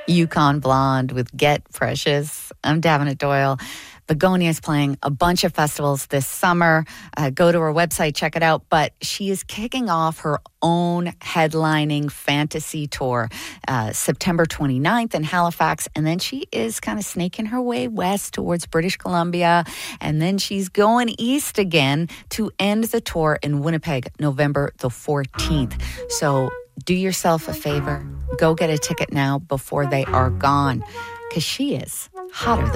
Yukon Blonde with Get Precious. I'm Davenant Doyle. Begonia is playing a bunch of festivals this summer. Go to her website, check it out. But she is kicking off her own headlining fantasy tour September 29th in Halifax. And then she is kind of snaking her way west towards British Columbia. And then she's going east again to end the tour in Winnipeg, November the 14th. So do yourself a favor. Go get a ticket now before they are gone. Because she is hotter than